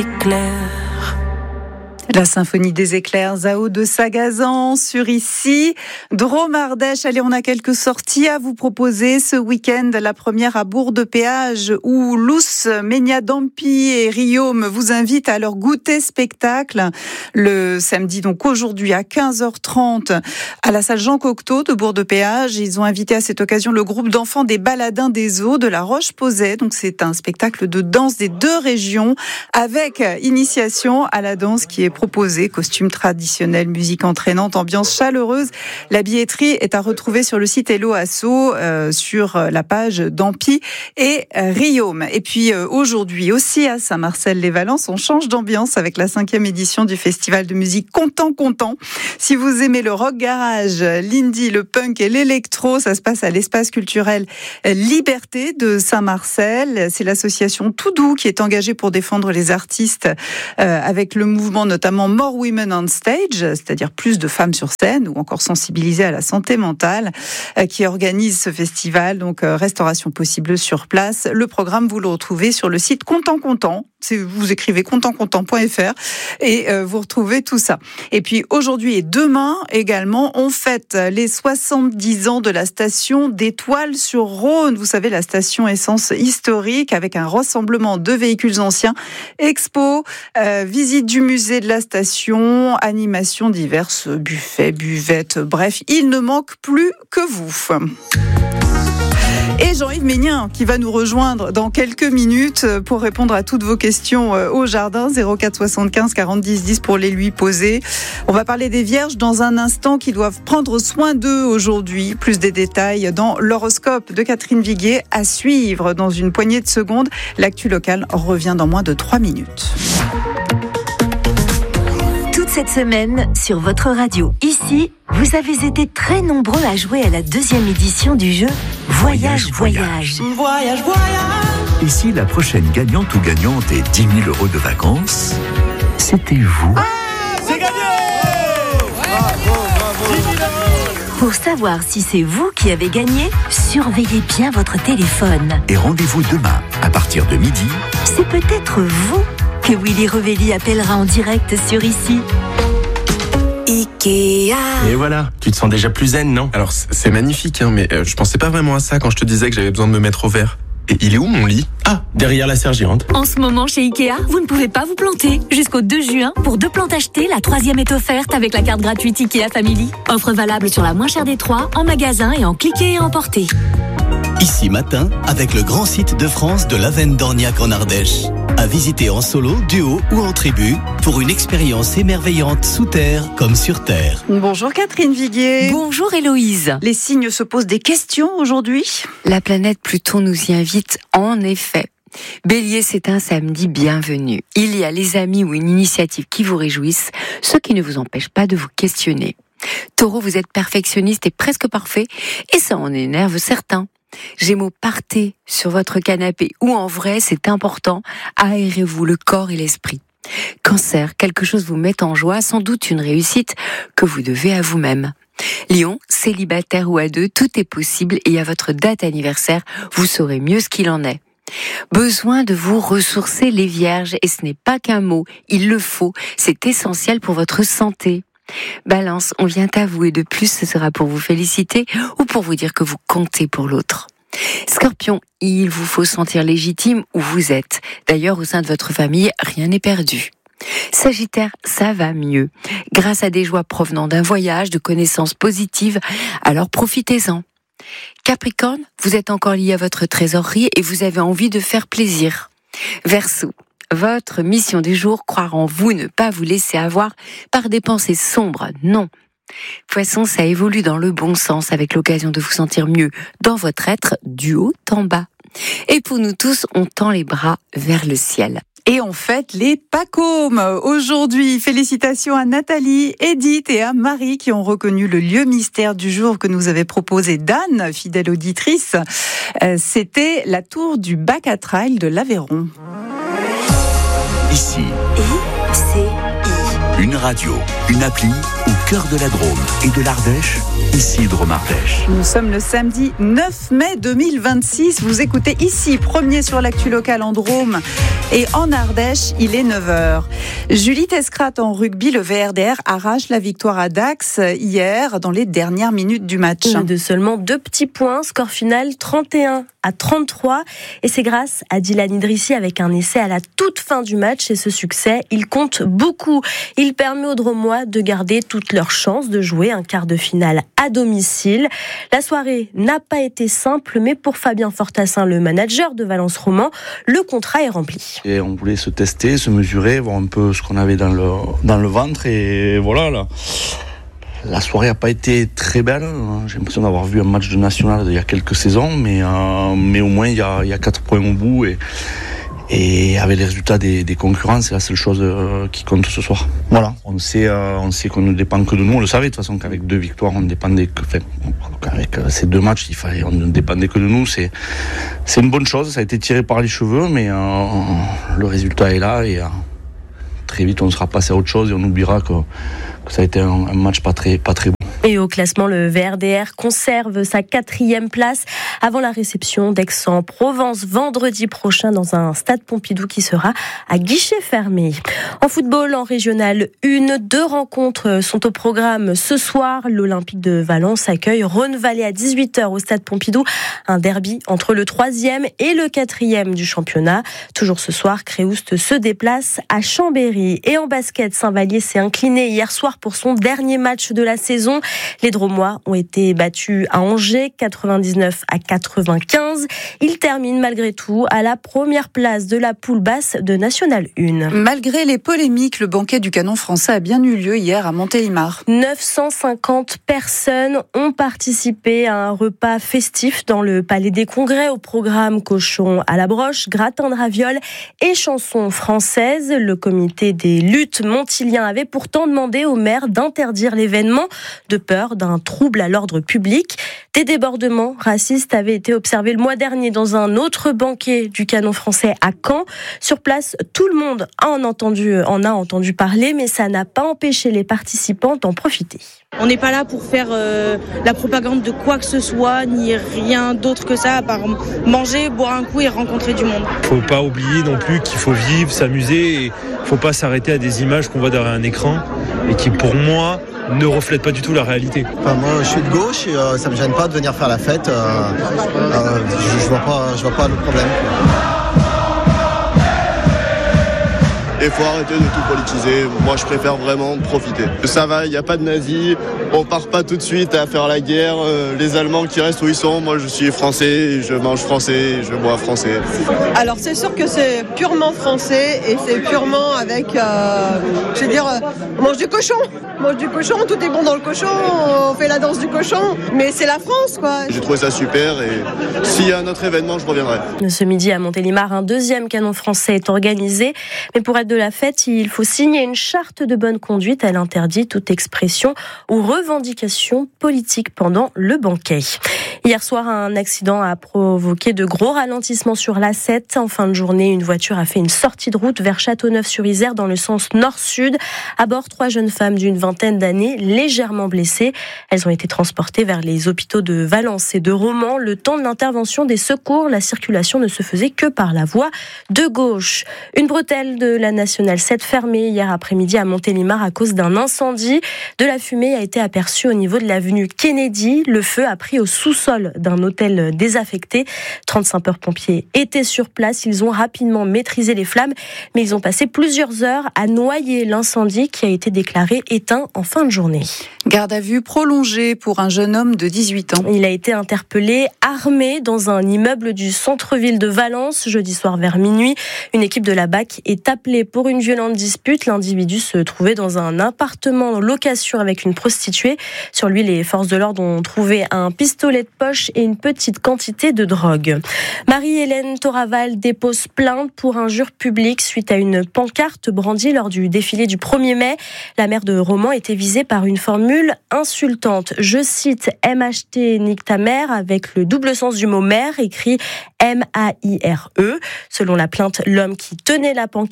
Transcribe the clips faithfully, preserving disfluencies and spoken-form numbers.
éclairs. La symphonie des éclairs, Zao de Sagazan sur Ici. Drôme Ardèche, allez, on a quelques sorties à vous proposer ce week-end. La première à Bourg-de-Péage où Luce, Menia Dampi et Riaume vous invitent à leur goûter spectacle. Le samedi, donc aujourd'hui à quinze heures trente à la salle Jean Cocteau de Bourg-de-Péage. Ils ont invité à cette occasion le groupe d'enfants des Baladins des Eaux de la Roche-Posay. Donc c'est un spectacle de danse des deux régions avec initiation à la danse qui est proposé, costumes traditionnels, musique entraînante, ambiance chaleureuse. La billetterie est à retrouver sur le site Hello Asso, euh, sur la page d'Ampi et euh, Riaume. Et puis euh, aujourd'hui aussi à Saint-Marcel-les-Valences, on change d'ambiance avec la cinquième édition du festival de musique Content Content. Si vous aimez le rock garage, l'indie, le punk et l'électro, ça se passe à l'espace culturel Liberté de Saint-Marcel. C'est l'association Tout Doux qui est engagée pour défendre les artistes euh, avec le mouvement notamment More Women on Stage, c'est-à-dire plus de femmes sur scène, ou encore sensibiliser à la santé mentale, qui organise ce festival. Donc restauration possible sur place. Le programme, vous le retrouvez sur le site Content Content. Vous écrivez content content point f r et vous retrouvez tout ça. Et puis aujourd'hui et demain également, on fête les soixante-dix ans de la station d'Étoile sur Rhône. Vous savez, la station essence historique avec un rassemblement de véhicules anciens, expo, euh, visite du musée de la station, animations diverses, buffets, buvettes, bref, il ne manque plus que vous. Et Jean-Yves Ménien qui va nous rejoindre dans quelques minutes pour répondre à toutes vos questions au jardin. Zéro quatre soixante-quinze quarante dix dix pour les lui poser. On va parler des vierges dans un instant qui doivent prendre soin d'eux aujourd'hui. Plus des détails dans l'horoscope de Catherine Viguier à suivre dans une poignée de secondes. L'actu locale revient dans moins de trois minutes. Cette semaine, sur votre radio, ici, vous avez été très nombreux à jouer à la deuxième édition du jeu Voyage, Voyage. Voyage, Voyage. voyage. Ici, la prochaine gagnante ou gagnante est dix mille euros de vacances. C'était vous. Ah, c'est gagné! Bravo, bravo. dix mille euros. Pour savoir si c'est vous qui avez gagné, surveillez bien votre téléphone. Et rendez-vous demain, à partir de midi. C'est peut-être vous que Willy Revelli appellera en direct sur Ici. Ikea. Et voilà, tu te sens déjà plus zen, non? Alors c'est magnifique, hein, mais euh, je pensais pas vraiment à ça quand je te disais que j'avais besoin de me mettre au vert. Et il est où mon lit? Ah, derrière la sergérante. En ce moment chez Ikea, vous ne pouvez pas vous planter. Jusqu'au deux juin, pour deux plantes achetées, la troisième est offerte avec la carte gratuite Ikea Family. Offre valable sur la moins chère des trois, en magasin et en cliquer et emporter. Ici matin, avec le grand site de France de l'Avenne d'Orniac en Ardèche. À visiter en solo, duo ou en tribu pour une expérience émerveillante sous terre comme sur terre. Bonjour Catherine Viguier. Bonjour Héloïse. Les signes se posent des questions aujourd'hui. La planète Pluton nous y invite en effet. Bélier, c'est un samedi bienvenu. Il y a les amis ou une initiative qui vous réjouissent, ce qui ne vous empêche pas de vous questionner. Taureau, vous êtes perfectionniste et presque parfait, et ça en énerve certains. Gémeaux, partez sur votre canapé ou en vrai, c'est important, aérez-vous le corps et l'esprit. Cancer, quelque chose vous met en joie, sans doute une réussite que vous devez à vous-même. Lion, célibataire ou à deux, tout est possible et à votre date anniversaire, vous saurez mieux ce qu'il en est. Besoin de vous ressourcer les vierges, et ce n'est pas qu'un mot, il le faut, c'est essentiel pour votre santé. Balance, on vient à vous et de plus ce sera pour vous féliciter ou pour vous dire que vous comptez pour l'autre. Scorpion, il vous faut sentir légitime où vous êtes. D'ailleurs, au sein de votre famille, rien n'est perdu. Sagittaire, ça va mieux. Grâce à des joies provenant d'un voyage, de connaissances positives, alors profitez-en. Capricorne, vous êtes encore lié à votre trésorerie et vous avez envie de faire plaisir. Verseau, votre mission du jour, croire en vous, ne pas vous laisser avoir par des pensées sombres, non. Poisson, ça évolue dans le bon sens avec l'occasion de vous sentir mieux dans votre être du haut en bas. Et pour nous tous, on tend les bras vers le ciel. Et on fête les Pacômes aujourd'hui. Félicitations à Nathalie, Edith et à Marie qui ont reconnu le lieu mystère du jour que nous avait proposé Dan, fidèle auditrice. C'était la tour du Bac à Trail de l'Aveyron. Ici. I C I Une radio, une appli au cœur de la Drôme et de l'Ardèche, ici Drôme Ardèche. Nous sommes le samedi neuf mai deux mille vingt-six. Vous écoutez ici, premier sur l'actu locale en Drôme et en Ardèche, il est neuf heures. Julie Tescrat en rugby, le V R D R arrache la victoire à Dax hier dans les dernières minutes du match. De seulement deux petits points, score final trente et un à trente-trois. Et c'est grâce à Dylan Idrissi avec un essai à la toute fin du match. Et ce succès, il compte beaucoup. Il permet aux Dromois de garder toutes leurs chances de jouer un quart de finale à domicile. La soirée n'a pas été simple, mais pour Fabien Fortassin, le manager de Valence Roman, le contrat est rempli. Et on voulait se tester, se mesurer, voir un peu ce qu'on avait dans le, dans le ventre. Et voilà, là. La soirée n'a pas été très belle. J'ai l'impression d'avoir vu un match de national il y a quelques saisons, mais, euh, mais au moins il y a, il y a quatre points au bout. Et, et avec les résultats des, des concurrents, c'est la seule chose euh, qui compte ce soir. Voilà, on sait, euh, on sait qu'on ne dépend que de nous. On le savait de toute façon qu'avec deux victoires, on dépendait que, enfin, avec ces deux matchs, il fallait, on ne dépendait que de nous. C'est, c'est une bonne chose. Ça a été tiré par les cheveux, mais euh, le résultat est là et euh, très vite on sera passé à autre chose et on oubliera que. que ça a été un, un match pas très, pas très bon. Et au classement, le V R D R conserve sa quatrième place avant la réception d'Aix-en-Provence vendredi prochain dans un stade Pompidou qui sera à guichet fermé. En football, en régional un, deux rencontres sont au programme ce soir. L'Olympique de Valence accueille Rhône-Vallée à dix-huit heures au stade Pompidou. Un derby entre le troisième et le quatrième du championnat. Toujours ce soir, Créoust se déplace à Chambéry. Et en basket, Saint-Vallier s'est incliné hier soir pour son dernier match de la saison. Les Dromois ont été battus à Angers, quatre-vingt-dix-neuf à quatre-vingt-quinze. Ils terminent malgré tout à la première place de la poule basse de National un. Malgré les polémiques, le banquet du canon français a bien eu lieu hier à Montélimar. neuf cent cinquante personnes ont participé à un repas festif dans le Palais des Congrès au programme cochon à la broche, gratin de ravioles et chansons françaises. Le comité des luttes montilien avait pourtant demandé au maire d'interdire l'événement de peur d'un trouble à l'ordre public. Des débordements racistes avaient été observés le mois dernier dans un autre banquet du canon français à Caen. Sur place, tout le monde en, entendu, en a entendu parler, mais ça n'a pas empêché les participants d'en profiter. On n'est pas là pour faire euh, la propagande de quoi que ce soit, ni rien d'autre que ça, à part manger, boire un coup et rencontrer du monde. Il ne faut pas oublier non plus qu'il faut vivre, s'amuser, et il ne faut pas s'arrêter à des images qu'on voit derrière un écran et qui, pour moi, ne reflète pas du tout la réalité. Enfin, moi, je suis de gauche et euh, ça me gêne pas de venir faire la fête. Euh, euh, je, je vois pas, je vois pas le problème. Il faut arrêter de tout politiser. Moi, je préfère vraiment profiter. Ça va, il n'y a pas de nazis. On part pas tout de suite à faire la guerre. Euh, les Allemands qui restent où ils sont. Moi, je suis français, je mange français, je bois français. Alors, c'est sûr que c'est purement français et c'est purement avec, euh, je veux dire, euh, on mange du cochon. On mange du cochon, tout est bon dans le cochon. On fait la danse du cochon. Mais c'est la France, quoi. J'ai trouvé ça super et s'il y a un autre événement, je reviendrai. Ce midi à Montélimar, un deuxième canon français est organisé. Mais pour être de la fête, il faut signer une charte de bonne conduite. Elle interdit toute expression ou revendication politique pendant le banquet. Hier soir, un accident a provoqué de gros ralentissements sur l'A sept. En fin de journée, une voiture a fait une sortie de route vers Châteauneuf-sur-Isère dans le sens nord-sud. À bord, trois jeunes femmes d'une vingtaine d'années légèrement blessées. Elles ont été transportées vers les hôpitaux de Valence et de Romans. Le temps de l'intervention des secours, la circulation ne se faisait que par la voie de gauche. Une bretelle de la Nationale sept fermée hier après-midi à Montélimar à cause d'un incendie. De la fumée a été aperçue au niveau de l'avenue Kennedy. Le feu a pris au sous-sol d'un hôtel désaffecté. trente sapeurs-pompiers étaient sur place. Ils ont rapidement maîtrisé les flammes, mais ils ont passé plusieurs heures à noyer l'incendie qui a été déclaré éteint en fin de journée. Garde à vue prolongée pour un jeune homme de dix-huit ans. Il a été interpellé armé dans un immeuble du centre-ville de Valence jeudi soir vers minuit. Une équipe de la B A C est appelée pour une violente dispute. L'individu se trouvait dans un appartement en location avec une prostituée. Sur lui, les forces de l'ordre ont trouvé un pistolet de poche et une petite quantité de drogue. Marie-Hélène Toraval dépose plainte pour injure publique suite à une pancarte brandie lors du défilé du premier mai. La maire de Romans était visée par une formule insultante. Je cite « M H T nique ta mère » avec le double sens du mot mère, écrit M A I R E. Selon la plainte, l'homme qui tenait la pancarte était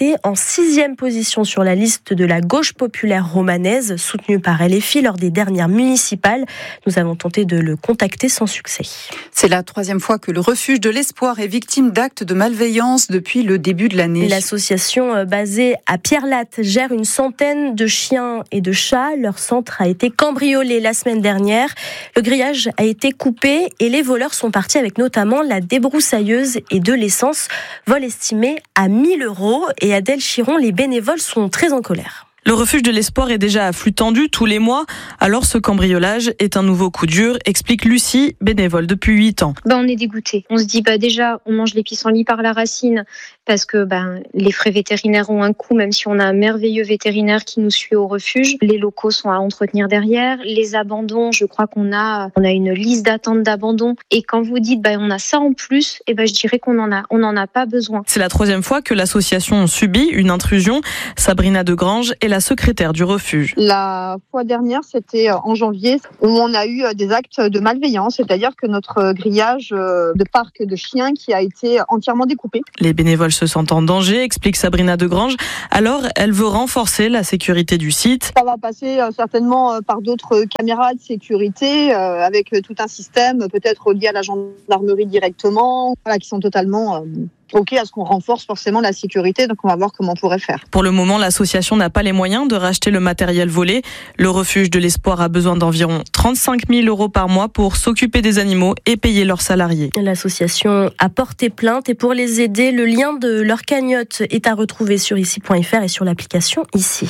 resté en sixième position sur la liste de la gauche populaire romanaise, soutenue par L F I lors des dernières municipales. Nous avons tenté de le contacter sans succès. C'est la troisième fois que le refuge de l'Espoir est victime d'actes de malveillance depuis le début de l'année. L'association basée à Pierre-Latte gère une centaine de chiens et de chats. Leur centre a été cambriolé la semaine dernière. Le grillage a été coupé et les voleurs sont partis avec notamment la débroussailleuse et de l'essence. Vol estimé à mille euros. Et Adèle Chiron, les bénévoles sont très en colère. Le refuge de l'Espoir est déjà à flux tendu tous les mois, alors ce cambriolage est un nouveau coup dur, explique Lucie, bénévole depuis huit ans. Ben, on est dégoûté. On se dit bah déjà on mange les pissenlits par la racine parce que ben les frais vétérinaires ont un coût, même si on a un merveilleux vétérinaire qui nous suit au refuge. Les locaux sont à entretenir derrière. Les abandons, je crois qu'on a on a une liste d'attente d'abandon. Et quand vous dites ben on a ça en plus, et ben je dirais qu'on en a on n'en a pas besoin. C'est la troisième fois que l'association subit une intrusion. Sabrina Degrange est la secrétaire du refuge. La fois dernière, c'était en janvier, où on a eu des actes de malveillance, c'est-à-dire que notre grillage de parc de chiens qui a été entièrement découpé. Les bénévoles se sentent en danger, explique Sabrina Degrange. Alors, elle veut renforcer la sécurité du site. Ça va passer certainement par d'autres caméras de sécurité, avec tout un système, peut-être lié à la gendarmerie directement, voilà, qui sont totalement... Euh, OK à ce qu'on renforce forcément la sécurité, donc on va voir comment on pourrait faire. Pour le moment, l'association n'a pas les moyens de racheter le matériel volé. Le refuge de l'Espoir a besoin d'environ trente-cinq mille euros par mois pour s'occuper des animaux et payer leurs salariés. L'association a porté plainte et pour les aider, le lien de leur cagnotte est à retrouver sur ici point f r et sur l'application Ici.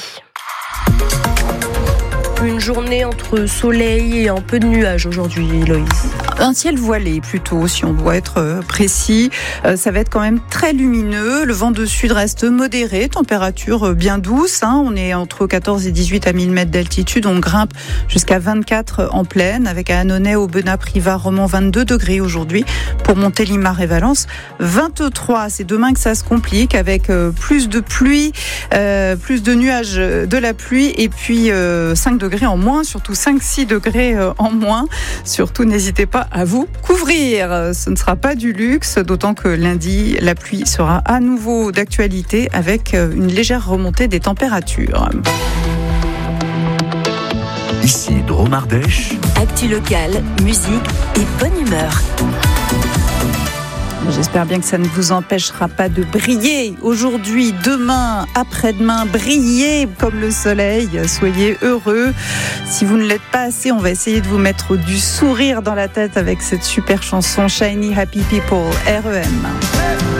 Une journée entre soleil et un peu de nuages aujourd'hui, Héloïse. Un ciel voilé plutôt, si on doit être précis. Ça va être quand même très lumineux. Le vent de sud reste modéré, température bien douce. Hein. On est entre quatorze et dix-huit à mille mètres d'altitude. On grimpe jusqu'à vingt-quatre en plaine, avec à Annonay, Aubenas, Privas, Romans, vingt-deux degrés aujourd'hui. Pour Montélimar et Valence, vingt-trois. C'est demain que ça se complique, avec plus de pluie, euh, plus de nuages, de la pluie, et puis euh, cinq degrés en moins, surtout cinq à six degrés en moins. Surtout, n'hésitez pas à vous couvrir. Ce ne sera pas du luxe, d'autant que lundi, la pluie sera à nouveau d'actualité avec une légère remontée des températures. Ici, Drôme Ardèche. Actu locale, musique et bonne humeur. J'espère bien que ça ne vous empêchera pas de briller. Aujourd'hui, demain, après-demain, brillez comme le soleil. Soyez heureux. Si vous ne l'êtes pas assez, on va essayer de vous mettre du sourire dans la tête avec cette super chanson Shiny Happy People, R E M.